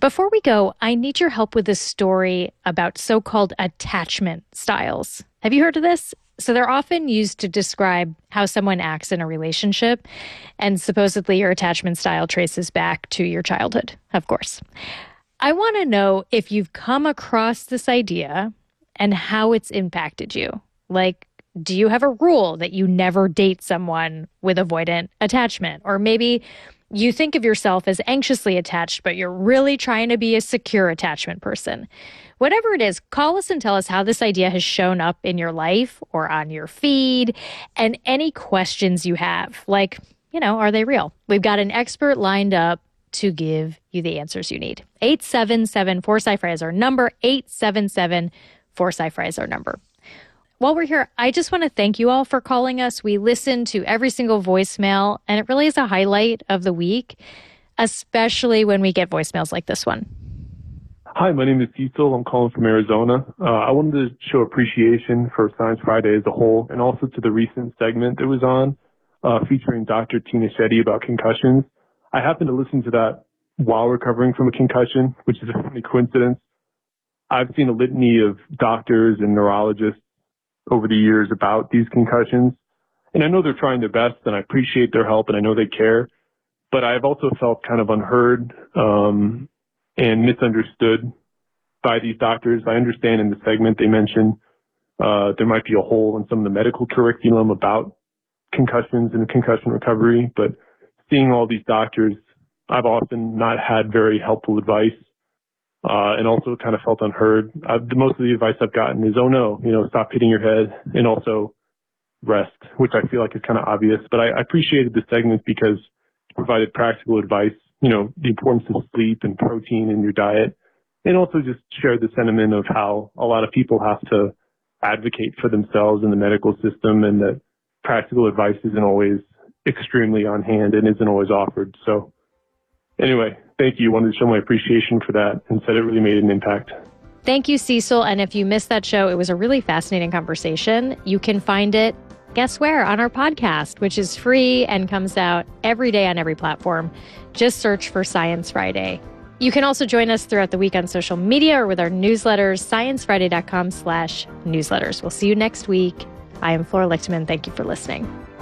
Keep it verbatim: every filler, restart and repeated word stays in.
Before we go, I need your help with a story about so-called attachment styles. Have you heard of this? So they're often used to describe how someone acts in a relationship, and supposedly your attachment style traces back to your childhood, of course. I want to know if you've come across this idea and how it's impacted you. Like, do you have a rule that you never date someone with avoidant attachment? Or maybe you think of yourself as anxiously attached, but you're really trying to be a secure attachment person. Whatever it is, call us and tell us how this idea has shown up in your life or on your feed, and any questions you have. Like, you know, are they real? We've got an expert lined up to give you the answers you need. eight seven seven, four S C Y F R I is our number. eight seven seven, four S C Y F R I is our number. While we're here, I just want to thank you all for calling us. We listen to every single voicemail, and it really is a highlight of the week, especially when we get voicemails like this one. Hi, my name is Cecil. I'm calling from Arizona. Uh, I wanted to show appreciation for Science Friday as a whole, and also to the recent segment that was on uh, featuring Doctor Tina Shetty about concussions. I happened to listen to that while recovering from a concussion, which is a funny coincidence. I've seen a litany of doctors and neurologists over the years about these concussions, and I know they're trying their best, and I appreciate their help, and I know they care, but I've also felt kind of unheard um, and misunderstood by these doctors. I understand in the segment they mentioned uh, there might be a hole in some of the medical curriculum about concussions and concussion recovery, but seeing all these doctors, I've often not had very helpful advice, uh, and also kind of felt unheard. I've, most of the advice I've gotten is, oh no, you know, stop hitting your head, and also rest, which I feel like is kind of obvious. But I, I appreciated the segment because it provided practical advice, you know, the importance of sleep and protein in your diet, and also just shared the sentiment of how a lot of people have to advocate for themselves in the medical system, and that practical advice isn't always extremely on hand and isn't always offered. So anyway, thank you. Wanted to show my appreciation for that and said it really made an impact. Thank you, Cecil. And if you missed that show, it was a really fascinating conversation. You can find it, guess where? On our podcast, which is free and comes out every day on every platform. Just search for Science Friday. You can also join us throughout the week on social media or with our newsletters, sciencefriday.com slash newsletters. We'll see you next week. I am Flora Lichtman. Thank you for listening.